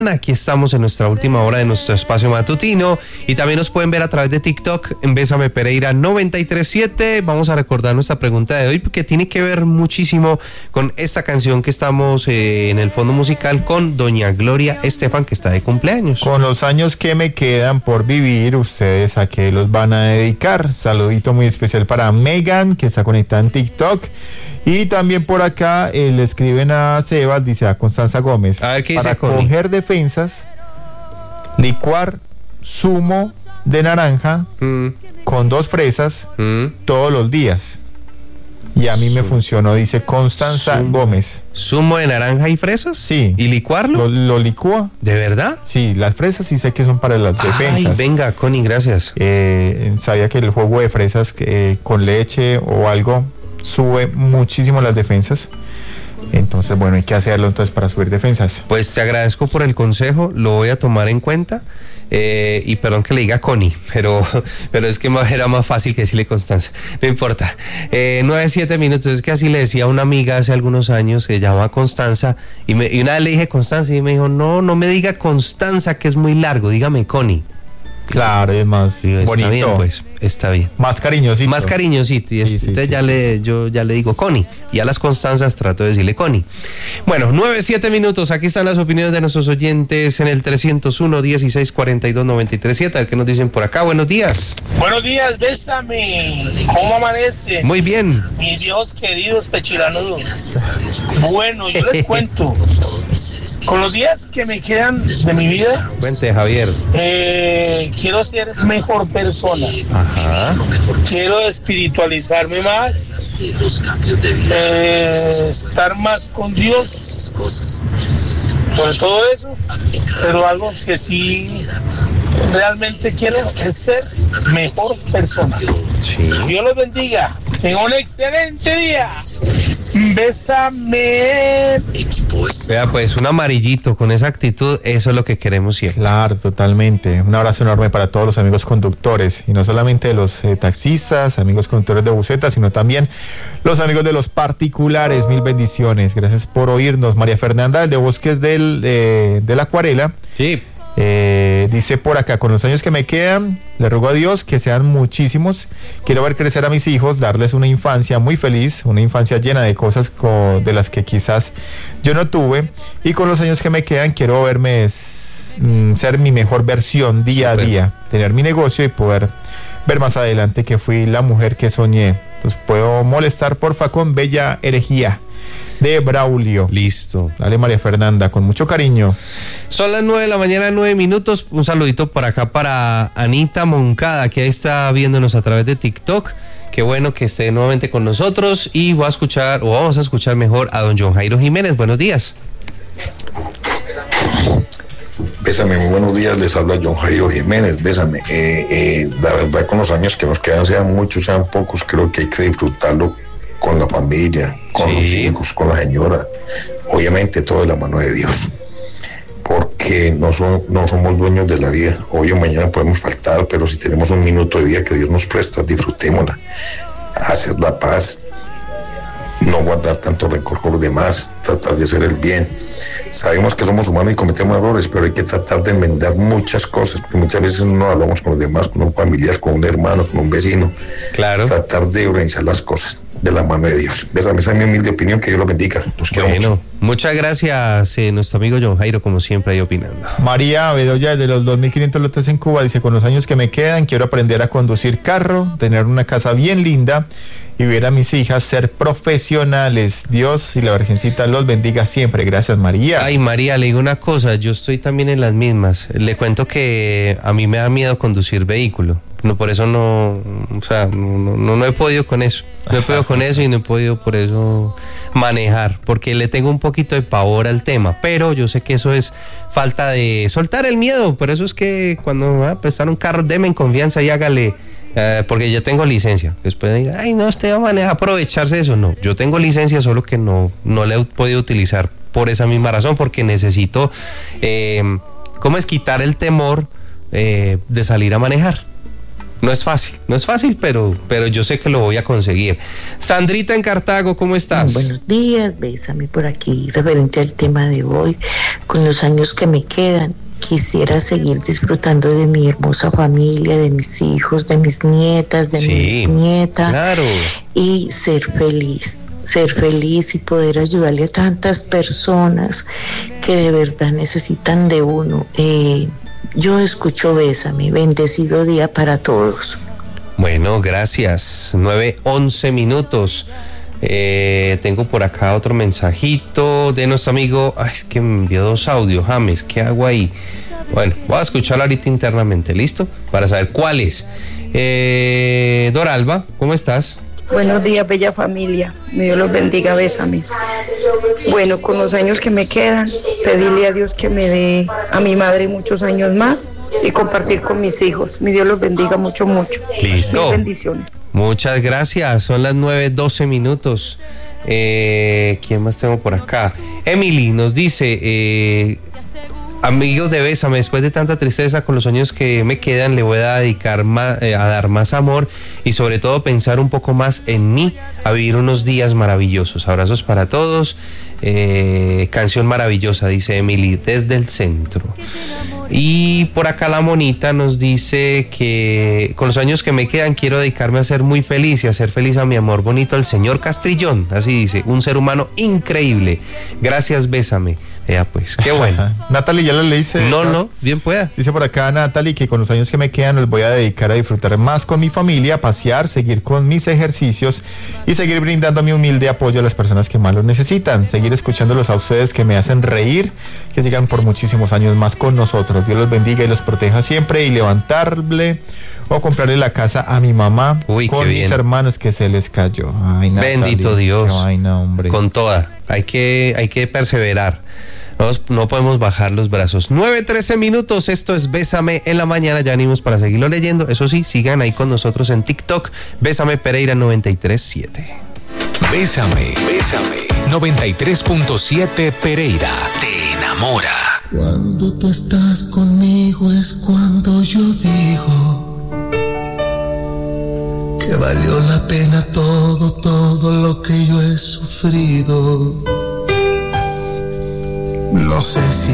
Aquí estamos en nuestra última hora de nuestro espacio matutino y también nos pueden ver a través de TikTok en Bésame Pereira 937. Vamos a recordar nuestra pregunta de hoy porque tiene que ver muchísimo con esta canción que estamos en el fondo musical con doña Gloria Estefan, que está de cumpleaños. Con los años que me quedan por vivir, ¿ustedes a qué los van a dedicar? Saludito muy especial para Megan, que está conectada en TikTok. Y también por acá le escriben a Sebas, dice a Constanza Gómez. A ver, ¿qué dice para Connie? coger defensas, licuar zumo de naranja con 2 fresas todos los días. Y a mí me funcionó, dice Constanza Gómez. ¿Zumo de naranja y fresas? Sí. ¿Y licuarlo? ¿Lo licúa? ¿De verdad? Sí, las fresas sí sé que son para las defensas. Ay, venga, Connie, gracias. Sabía que el jugo de fresas con leche o algo sube muchísimo las defensas. Entonces, bueno, hay que hacerlo entonces para subir defensas. Pues te agradezco por el consejo, lo voy a tomar en cuenta. Y perdón que le diga Connie, pero es que era más fácil que decirle Constanza. No importa. 9-7 minutos. Es que así le decía a una amiga hace algunos años, se llama Constanza, y una vez le dije Constanza y me dijo, no me diga Constanza, que es muy largo, dígame Connie. Claro, es más Digo, bonito. está bien, pues, está bien. Más cariñosito. Más cariñosito. Y yo ya le digo Connie. Y a las Constanzas trato de decirle Connie. Bueno, 9-7 minutos. Aquí están las opiniones de nuestros oyentes en el 301-1642-937. A ver qué nos dicen por acá. Buenos días. Buenos días, bésame. ¿Cómo amanece? Muy bien. Mis Dios queridos pechilanudos. Bueno, yo les cuento. Con los días que me quedan de mi vida, Cuente, Javier. quiero ser mejor persona. Ajá. Quiero espiritualizarme más, estar más con Dios, sobre todo eso, pero algo que sí realmente quiero es ser mejor persona. Sí. Dios los bendiga. Tenga un excelente día. Bésame. Vea, pues un amarillito con esa actitud, eso es lo que queremos siempre. Claro, totalmente. Un abrazo enorme para todos los amigos conductores, y no solamente los taxistas, amigos conductores de busetas, sino también los amigos de los particulares. Mil bendiciones. Gracias por oírnos. María Fernanda de Bosques de la Acuarela. Sí. Dice por acá, con los años que me quedan, le ruego a Dios que sean muchísimos. Quiero ver crecer a mis hijos, darles una infancia muy feliz, una infancia llena de cosas de las que quizás yo no tuve. Y con los años que me quedan, quiero verme ser mi mejor versión día a día, tener mi negocio y poder ver más adelante que fui la mujer que soñé. Los puedo molestar, porfa, con Bella Herejía de Braulio. Listo. Dale, María Fernanda, con mucho cariño. Son las 9 de la mañana, 9 minutos. Un saludito por acá para Anita Moncada, que ahí está viéndonos a través de TikTok. Qué bueno que esté nuevamente con nosotros. Y vamos a escuchar mejor a don John Jairo Jiménez. Buenos días. Bésame, muy buenos días, les habla John Jairo Jiménez. Bésame, la verdad, con los años que nos quedan, sean muchos, sean pocos, creo que hay que disfrutarlo con la familia, con los hijos, con la señora, obviamente todo de la mano de Dios, porque no somos dueños de la vida. Hoy o mañana podemos faltar, pero si tenemos un minuto de vida que Dios nos presta, disfrutémosla, hacer la paz, no guardar tanto rencor con los demás, tratar de hacer el bien. Sabemos que somos humanos y cometemos errores, pero hay que tratar de enmendar muchas cosas, porque muchas veces no hablamos con los demás, con un familiar, con un hermano, con un vecino. Claro. Tratar de organizar las cosas de la mano de Dios. Esa es mi humilde opinión, que Dios los bendiga. Los quiero mucho. Muchas gracias, nuestro amigo John Jairo, como siempre, ahí opinando. María Bedoya, de los 2.500 lotes en Cuba, dice, con los años que me quedan, quiero aprender a conducir carro, tener una casa bien linda y ver a mis hijas ser profesionales. Dios y la Virgencita los bendiga siempre. Gracias, María. Ay, María, le digo una cosa, yo estoy también en las mismas. Le cuento que a mí me da miedo conducir vehículo. No, por eso no he podido con eso. No he podido con eso y no he podido por eso manejar, porque le tengo un poquito de pavor al tema, pero yo sé que eso es falta de soltar el miedo. Por eso es que cuando va a prestar un carro, deme en confianza y hágale, porque yo tengo licencia. Después diga, ay, no, usted va a manejar, aprovecharse de eso. No, yo tengo licencia, solo que no la he podido utilizar por esa misma razón, porque necesito, ¿cómo es? Quitar el temor de salir a manejar. No es fácil, pero yo sé que lo voy a conseguir. Sandrita en Cartago, ¿cómo estás? Buenos días, bésame por aquí, referente al tema de hoy. Con los años que me quedan, quisiera seguir disfrutando de mi hermosa familia, de mis hijos, de mis nietas, de mis nietas. Claro. Y ser feliz y poder ayudarle a tantas personas que de verdad necesitan de uno. Yo escucho Bésame, bendecido día para todos. Bueno, gracias. 9:11 minutos. Tengo por acá otro mensajito de nuestro amigo. Ay, es que me envió 2 audios, James. ¿Qué hago ahí? Bueno, voy a escucharlo ahorita internamente, ¿listo? Para saber cuál es. Doralba, ¿cómo estás? Buenos días, bella familia. Dios los bendiga, bésame. Bueno, con los años que me quedan, pedirle a Dios que me dé a mi madre muchos años más y compartir con mis hijos. Mi Dios los bendiga mucho. Listo. Mil bendiciones. Muchas gracias. Son las 9:12 minutos. ¿Quién más tengo por acá? Emily nos dice... amigos de Bésame, después de tanta tristeza, con los años que me quedan, le voy a dedicar a dar más amor y sobre todo pensar un poco más en mí, a vivir unos días maravillosos. Abrazos para todos. Canción maravillosa, dice Emily, desde el centro. Y por acá la monita nos dice que con los años que me quedan quiero dedicarme a ser muy feliz y hacer feliz a mi amor bonito, el señor Castrillón. Así dice, un ser humano increíble. Gracias, Bésame. Pues, qué bueno. Natalie, ¿ya lo leíste? No, bien pueda. Dice por acá Natalie que con los años que me quedan los voy a dedicar a disfrutar más con mi familia, pasear, seguir con mis ejercicios y seguir brindando mi humilde apoyo a las personas que más lo necesitan. Seguir escuchándolos a ustedes que me hacen reír, que sigan por muchísimos años más con nosotros. Dios los bendiga y los proteja siempre, y levantarle o comprarle la casa a mi mamá. Uy, con mis hermanos que se les cayó. Ay, Natalie, bendito Dios. Ay, no, hombre. Con toda. Hay que perseverar. No podemos bajar los brazos. 9:13 minutos, esto es Bésame en la mañana, ya venimos para seguirlo leyendo. Eso sí, sigan ahí con nosotros en TikTok, Bésame Pereira 93.7. Bésame 93.7 Pereira. Te enamora. Cuando tú estás conmigo es cuando yo digo que valió la pena todo lo que yo he sufrido. No sé si